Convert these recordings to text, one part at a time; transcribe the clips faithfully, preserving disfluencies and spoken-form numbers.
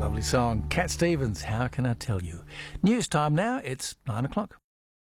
Lovely song. Cat Stevens, How Can I Tell You? News time now, it's nine o'clock.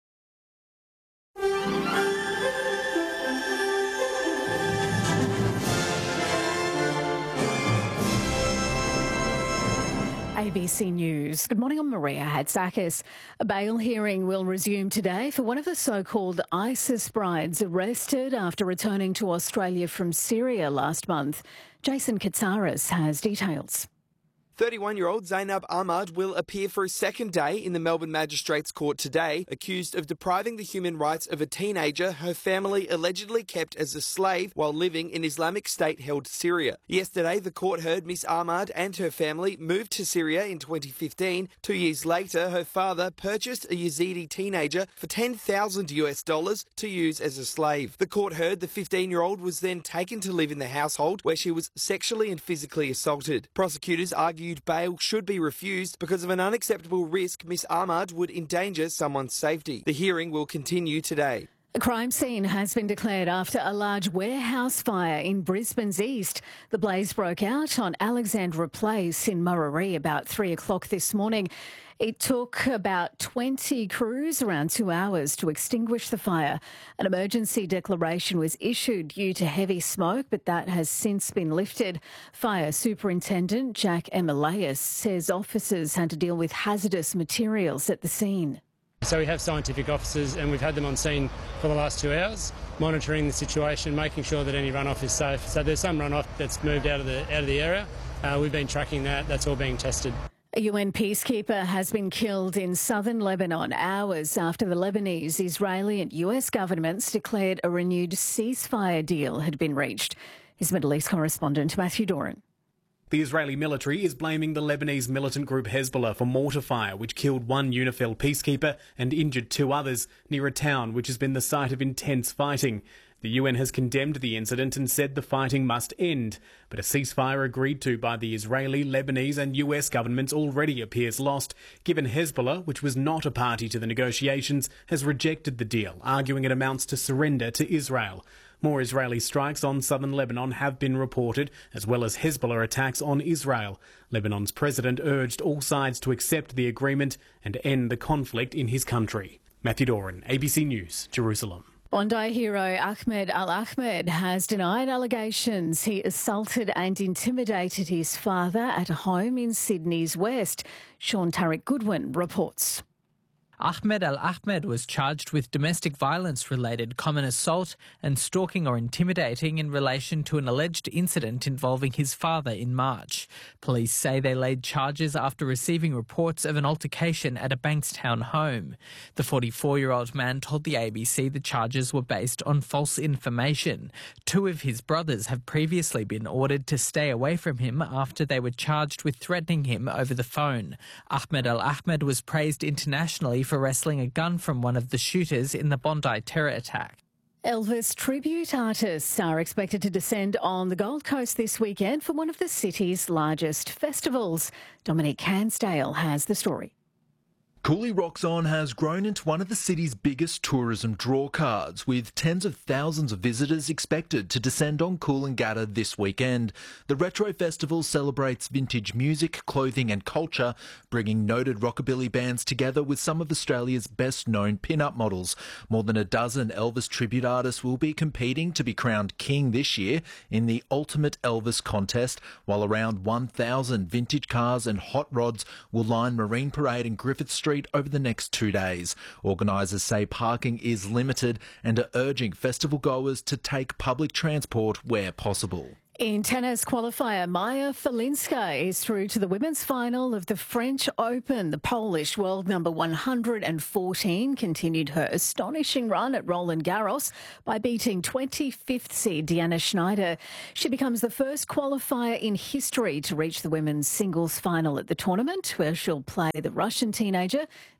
A B C News. Good morning, I'm Maria Hatzakis. A bail hearing will resume today for one of the so-called ISIS brides arrested after returning to Australia from Syria last month. Jason Katsaris has details. thirty-one-year-old Zainab Ahmad will appear for a second day in the Melbourne Magistrates Court today, accused of depriving the human rights of a teenager her family allegedly kept as a slave while living in Islamic State-held Syria. Yesterday, the court heard Miss Ahmad and her family moved to Syria in twenty fifteen. Two years later, her father purchased a Yazidi teenager for ten thousand US dollars to use as a slave. The court heard the fifteen-year-old was then taken to live in the household where she was sexually and physically assaulted. Prosecutors argued bail should be refused because of an unacceptable risk Miss Ahmad would endanger someone's safety. The hearing will continue today. A crime scene has been declared after a large warehouse fire in Brisbane's east. The blaze broke out on Alexandra Place in Murarrie about three o'clock this morning. It took about twenty crews around two hours to extinguish the fire. An emergency declaration was issued due to heavy smoke, but that has since been lifted. Fire Superintendent Jack Emilias says officers had to deal with hazardous materials at the scene. So we have scientific officers and we've had them on scene for the last two hours, monitoring the situation, making sure that any runoff is safe. So there's some runoff that's moved out of the out of the area. Uh, we've been tracking that. That's all being tested. A U N peacekeeper has been killed in southern Lebanon hours after the Lebanese, Israeli and U S governments declared a renewed ceasefire deal had been reached. His Middle East correspondent Matthew Doran. The Israeli military is blaming the Lebanese militant group Hezbollah for mortar fire, which killed one UNIFIL peacekeeper and injured two others near a town which has been the site of intense fighting. The U N has condemned the incident and said the fighting must end, but a ceasefire agreed to by the Israeli, Lebanese and U S governments already appears lost, given Hezbollah, which was not a party to the negotiations, has rejected the deal, arguing it amounts to surrender to Israel. More Israeli strikes on southern Lebanon have been reported, as well as Hezbollah attacks on Israel. Lebanon's president urged all sides to accept the agreement and end the conflict in his country. Matthew Doran, A B C News, Jerusalem. Bondi hero Ahmed Al-Ahmed has denied allegations he assaulted and intimidated his father at a home in Sydney's West. Sean Tarek Goodwin reports. Ahmed Al-Ahmed was charged with domestic violence-related common assault and stalking or intimidating in relation to an alleged incident involving his father in March. Police say they laid charges after receiving reports of an altercation at a Bankstown home. The forty-four-year-old man told the A B C the charges were based on false information. Two of his brothers have previously been ordered to stay away from him after they were charged with threatening him over the phone. Ahmed Al-Ahmed was praised internationally for wresting a gun from one of the shooters in the Bondi terror attack. Elvis tribute artists are expected to descend on the Gold Coast this weekend for one of the city's largest festivals. Dominic Hansdale has the story. Cooley Rocks On has grown into one of the city's biggest tourism drawcards, with tens of thousands of visitors expected to descend on Coolangatta this weekend. The Retro Festival celebrates vintage music, clothing and culture, bringing noted rockabilly bands together with some of Australia's best-known pin-up models. More than a dozen Elvis tribute artists will be competing to be crowned king this year in the Ultimate Elvis contest, while around one thousand vintage cars and hot rods will line Marine Parade and Griffith Street over the next two days. Organisers say parking is limited and are urging festival goers to take public transport where possible. In tennis qualifier, Maja Falinska is through to the women's final of the French Open. The Polish world number one hundred fourteen continued her astonishing run at Roland Garros by beating twenty-fifth seed Diana Schneider. She becomes the first qualifier in history to reach the women's singles final at the tournament, where she'll play the Russian teenager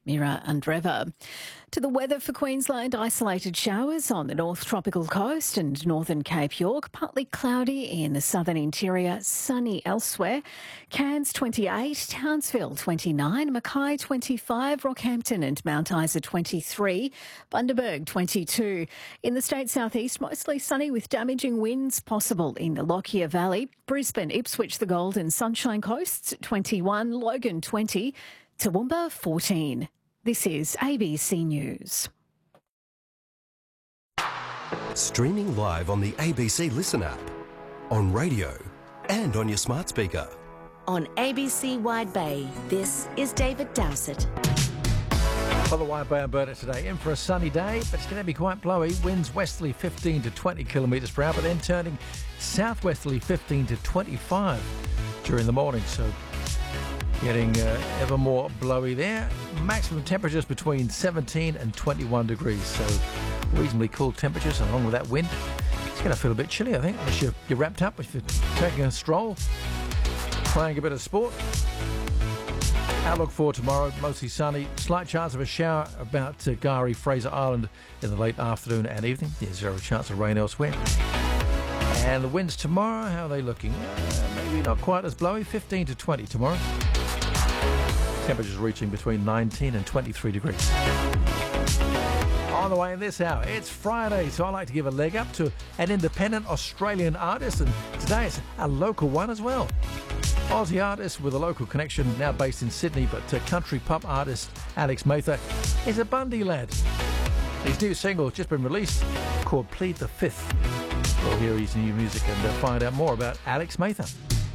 Mira Andreva. To the weather for Queensland, isolated showers on the North Tropical Coast and northern Cape York, partly cloudy in the southern interior, sunny elsewhere. Cairns twenty-eight, Townsville twenty-nine, Mackay twenty-five, Rockhampton and Mount Isa twenty-three, Bundaberg twenty-two. In the state southeast, mostly sunny with damaging winds possible in the Lockyer Valley. Brisbane, Ipswich, the Gold and Sunshine Coasts twenty-one, Logan twenty, Toowoomba fourteen. This is A B C News. Streaming live on the A B C Listen app, on radio and on your smart speaker. On A B C Wide Bay, this is David Dowsett. For the Wide Bay Alberta today, in for a sunny day, but it's going to be quite blowy. Winds westerly fifteen to twenty kilometres per hour, but then turning southwesterly fifteen to twenty-five during the morning. So getting uh, ever more blowy there. Maximum temperatures between seventeen and twenty-one degrees. So reasonably cool temperatures along with that wind. It's going to feel a bit chilly, I think, unless you're, you're wrapped up, if you're taking a stroll, playing a bit of sport. Outlook for tomorrow, mostly sunny. Slight chance of a shower about uh, Gari, Fraser Island in the late afternoon and evening. Yeah, zero chance of rain elsewhere. And the winds tomorrow, how are they looking? Uh, maybe not quite as blowy, fifteen to twenty tomorrow. Temperatures reaching between nineteen and twenty-three degrees. On the way in this hour, it's Friday, so I like to give a leg up to an independent Australian artist, and today it's a local one as well. Aussie artist with a local connection, now based in Sydney, but uh, country pop artist Alex Mather is a Bundy lad. His new single has just been released, called Plead the Fifth. We'll hear his new music and uh, find out more about Alex Mather.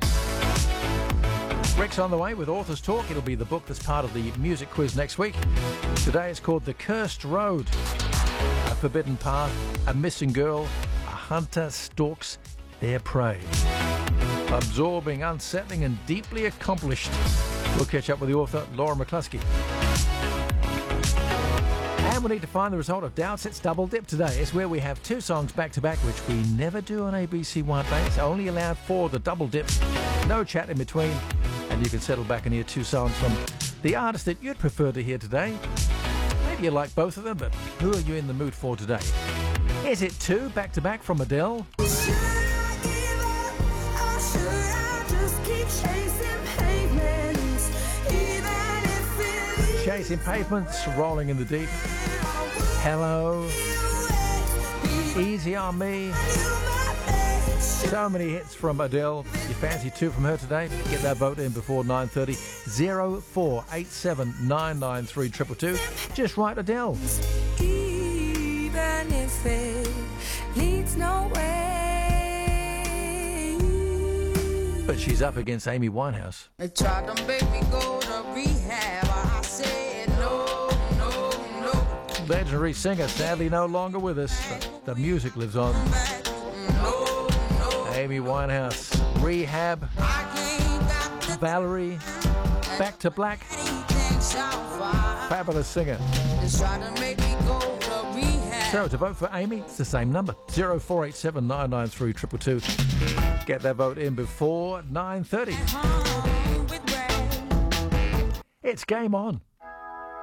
Rick's on the way with Authors Talk. It'll be the book that's part of the music quiz next week. Today it's called The Cursed Road. A forbidden path, a missing girl, a hunter stalks their prey. Absorbing, unsettling and deeply accomplished. We'll catch up with the author, Laura McCluskey. And we need to find the result of Dowsett's Double Dip today. It's where we have two songs back-to-back, which we never do on A B C Wide Bay. It's only allowed for the double dip. No chat in between. And you can settle back and hear two songs from the artist that you'd prefer to hear today. Maybe you like both of them, but who are you in the mood for today? Is it two back-to-back from Adele? Chasing Pavements, Rolling in the Deep. Hello. Easy on Me. So many hits from Adele. You fancy two from her today? Get that vote in before nine thirty. zero four eight seven nine nine three two two two. Just write Adele. Even if it leads nowhere. But she's up against Amy Winehouse. They tried to make me go to rehab. I said no, no, no. Legendary singer, sadly no longer with us. But the music lives on. No, no. Amy Winehouse, Rehab, Valerie, Back to Black. Fabulous singer. So to vote for Amy, it's the same number, zero four eight seven nine nine three two two two. Get that vote in before nine thirty. It's game on.